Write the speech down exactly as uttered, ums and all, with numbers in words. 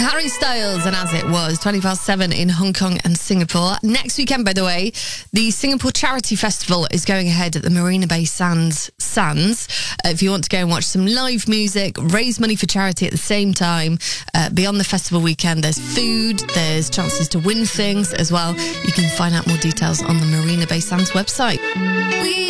Harry Styles and As It Was, twenty past seven in Hong Kong and Singapore. Next weekend, by the way, the Singapore Charity Festival is going ahead at the Marina Bay Sands. Sands. Uh, if you want to go and watch some live music, raise money for charity at the same time, uh, beyond the festival weekend, there's food, there's chances to win things as well. You can find out more details on the Marina Bay Sands website. We